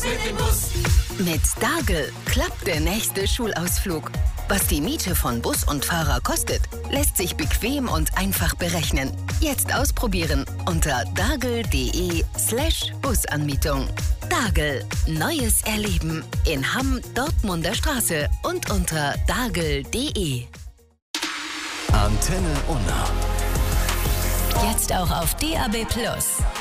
mit dem Bus. Mit Dagel klappt der nächste Schulausflug. Was die Miete von Bus und Fahrer kostet, lässt sich bequem und einfach berechnen. Jetzt ausprobieren unter dagel.de/Busanmietung. Dagel, neues Erleben in Hamm, Dortmunder Straße und unter dagel.de. Antenne Unna. Jetzt auch auf DAB+.